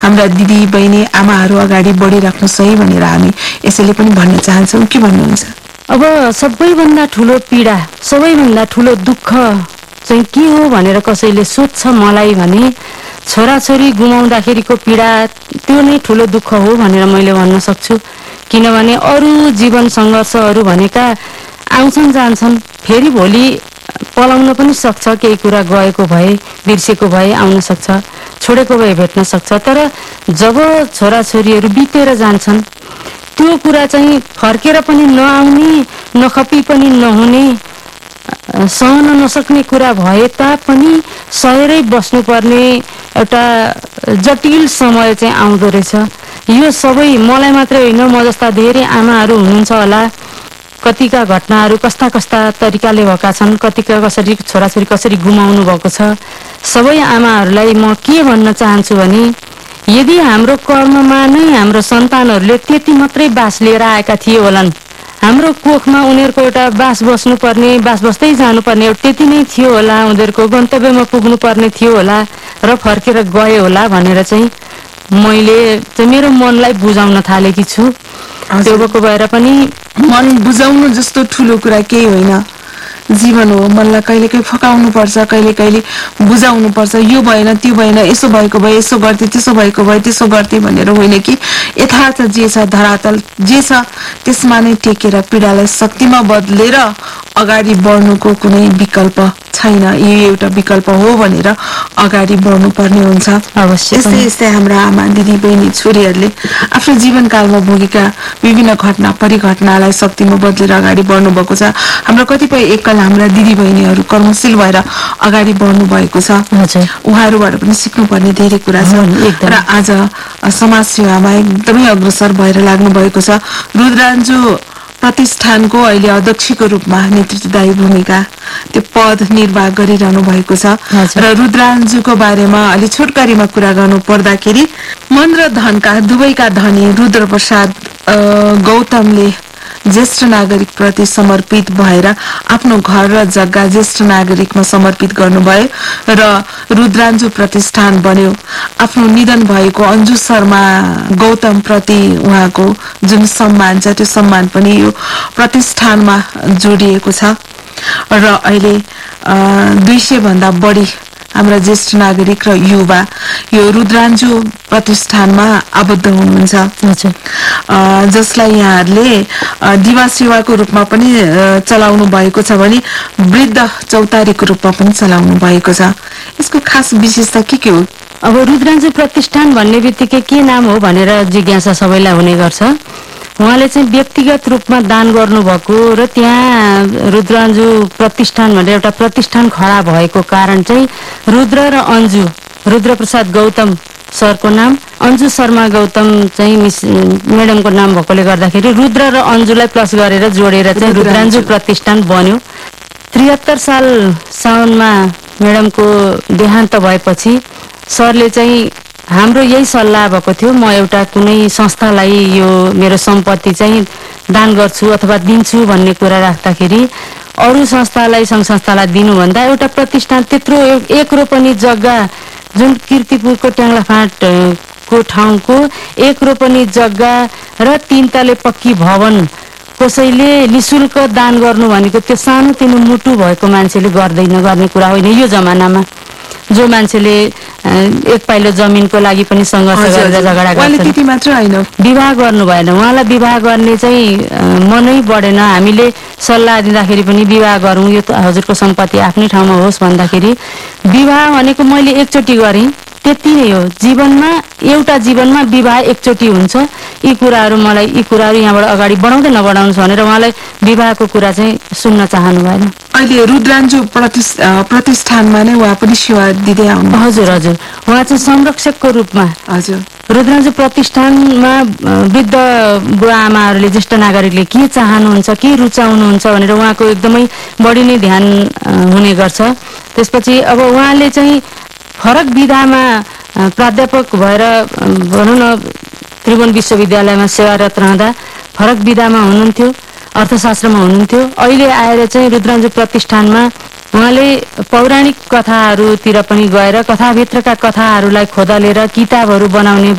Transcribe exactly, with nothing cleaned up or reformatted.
हाम्रा दिदी बहिनी आमाहरू अगाडि बढिराख्नु सही भनेर हामी यसैले पनि भन्न चाहन्छौँ। के भन्नुहुन्छ? अब सबैभन्दा ठुलो पीडा, सबैभन्दा ठुलो दुःख चाहिँ के हो भनेर कसैले सोध्छ मलाई भने छोराछोरी गुमाउँदाखेरिको पीडा त्यो नै ठुलो दुःख हो भनेर मैले भन्न सक्छु। किनभने अरू जीवन सङ्घर्षहरू भनेका आउँछन् जान्छन्, फेरि भोलि पलाउन पनि सक्छ, केही कुरा गएको भए बिर्सेको भए आउन सक्छ, छोडेको भए भेट्न सक्छ। तर जब छोराछोरीहरू बितेर जान्छन् त्यो कुरा चाहिँ फर्केर पनि नआउने, नखपी पनि नहुने, सहन नसक्ने कुरा भए तापनि सहेरै बस्नुपर्ने एउटा जटिल समय चाहिँ आउँदो रहेछ। यो सबै मलाई मात्रै होइन, म जस्ता धेरै आमाहरू हुनुहुन्छ होला, कतिका घटनाहरू कस्ता कस्ता तरिकाले भएका छन्, कतिका कसरी छोराछोरी कसरी गुमाउनु भएको छ। सबै आमाहरूलाई म के भन्न चाहन्छु भने यदि हाम्रो कर्ममा नै हाम्रो सन्तानहरूले त्यति मात्रै बास लिएर आएका थिए होलान्, हाम्रो कोखमा उनीहरूको एउटा बास बस्नुपर्ने, बास बस्दै जानुपर्ने एउटा त्यति नै थियो होला, उनीहरूको गन्तव्यमा पुग्नु पर्ने थियो होला र फर्केर गए होला भनेर चाहिँ मैले चाहिँ मेरो मनलाई बुझाउन थालेकी छु। त्यो भएको भएर पनि मन बुझाउनु जस्तो ठुलो कुरा केही होइन, जीवन हो। मनलाई कहिले कहिले फकाउनु पर्छ, कहिले कहिले बुझाउनु पर्छ, यो भएन त्यो भएन, यसो भएको भए यसो गर्थे, त्यसो भएको भए त्यसो गर्थे भनेर होइन कि यथार्थ जे छ, धरातल जे छ त्यसमा नै टेकेर पीडालाई शक्तिमा बदलेर अगाडि बढ्नुको कुनै विकल्प छैन। यो एउटा विकल्प हो भनेर अगाडि बढ्नु पर्ने हुन्छ। अवश्य यस्तै यस्तै हाम्रा आमा दिदी बहिनी छोरीहरूले आफ्नो जीवनकालमा भोगेका विभिन्न घटना परिघटनालाई शक्तिमा बदलेर अगाडि बढ्नु भएको छ। हाम्रो कतिपय एकल हाम्रा दिदी बहिनीहरू कर्मशील भएर अगाडि बढ्नु भएको छ। उहाँहरूबाट पनि सिक्नुपर्ने धेरै कुरा छ र आज समाज सेवामा एकदमै अग्रसर भएर लाग्नु भएको छ। रुद्रान्जु प्रतिष्ठानको अहिले अध्यक्षको रूपमा नेतृत्वदायी भूमिका त्यो पद निर्वाह गरिरहनु भएको छ र रुद्रान्जुको बारेमा अलि छोटकरीमा कुरा गर्नु पर्दाखेरि मन र धनका दुवैका धनी रुद्र प्रसाद गौतमले ज्येष्ठ नागरिक प्रति समर्पित भएर आफ्नो घर र जग्गा ज्येष्ठ नागरिकमा समर्पित गर्नुभयो र रुद्रान्जु प्रतिष्ठान बन्यो। आफ्नो निधन भएको अन्जु शर्मा गौतम प्रति उहाँको जुन सम्मान छ त्यो सम्मान पनि यो प्रतिष्ठानमा जोडिएको छ र अहिले दुई सय भन्दा बढी हाम्रा ज्येष्ठ नागरिक र युवा यो रुद्रान्जु प्रतिष्ठानमा आबद्ध हुनुहुन्छ, जसलाई यहाँहरूले दिवा सेवाको रूपमा पनि चलाउनु भएको छ भने वृद्ध चौतारीको रूपमा पनि चलाउनु भएको छ। यसको खास विशेषता के के हो? अब रुद्रान्जु प्रतिष्ठान भन्ने बित्तिकै के नाम हो भनेर जिज्ञासा सबैलाई हुने गर्छ। उहाँले चाहिँ व्यक्तिगत रूपमा दान गर्नुभएको र त्यहाँ रुद्रान्जु प्रतिष्ठान भनेर एउटा प्रतिष्ठान खडा भएको कारण चाहिँ रुद्र र अन्जु, रुद्र प्रसाद गौतम सरको नाम, अन्जु शर्मा गौतम चाहिँ मिस म्याडमको नाम भएकोले गर्दाखेरि रुद्र र अन्जुलाई प्लस गरेर जोडेर चाहिँ रुद्रान्जु प्रतिष्ठान बन्यो। त्रिहत्तर साल साउनमा म्याडमको देहान्त भएपछि सरले चाहिँ हाम्रो यही सल्लाह भएको थियो, म एउटा कुनै संस्थालाई यो मेरो सम्पत्ति चाहिँ दान गर्छु अथवा दिन्छु भन्ने कुरा राख्दाखेरि अरू संस्थालाई सङ्घ संस्थालाई दिनुभन्दा एउटा प्रतिष्ठान त्यत्रो एक रोपनी जग्गा जुन किर्तिपुरको ट्याङ्ला फाँटको ठाउँको एक रोपनी जग्गा र तीन तले पक्की भवन कसैले निशुल्क दान गर्नु भनेको त्यो सानो तिनो मुटु भएको मान्छेले गर्दैन, गर्ने कुरा होइन। यो जमानामा जो मान्छेले एक पाइलो जमिनको लागि पनि सङ्घर्ष गरेर झगडा गर्छ, त्यति मात्र होइन विवाह गर्नु भएन, उहाँलाई विवाह गर्ने चाहिँ मनै बढेन। हामीले सल्लाह दिँदाखेरि पनि विवाह गरौँ, यो हजुरको सम्पत्ति आफ्नै ठाउँमा होस् भन्दाखेरि विवाह भनेको मैले एकचोटि गरेँ त्यति नै हो, जीवनमा एउटा जीवनमा विवाह एकचोटि हुन्छ। यी कुराहरू मलाई यी कुराहरू यहाँबाट अगाडि बढाउँदै नबढाउनु छ भनेर उहाँलाई विवाहको कुरा चाहिँ सुन्न चाहनु भएन। अहिले रुद्रान्जु प्रतिष्ठानमा नै उहाँ पनि सेवा दिँदै आउनु? हजुर हजुर, उहाँ चाहिँ संरक्षकको रूपमा। हजुर, रुद्रान्जु प्रतिष्ठानमा वृद्ध बुवा आमाहरूले ज्येष्ठ नागरिकले के चाहनुहुन्छ, के रुचाउनुहुन्छ भनेर उहाँको एकदमै बढी नै ध्यान हुने गर्छ। त्यसपछि अब उहाँले चाहिँ फरक विधामा प्राध्यापक भएर भनौँ न त्रिभुवन विश्वविद्यालयमा सेवारत रहँदा फरक विधामा हुनुहुन्थ्यो, अर्थशास्त्रमा हुनुहुन्थ्यो। अहिले आएर चाहिँ रुद्रान्जु प्रतिष्ठानमा उहाँले पौराणिक कथाहरूतिर पनि गएर कथाभित्रका कथाहरूलाई खोदलेर किताबहरू बनाउने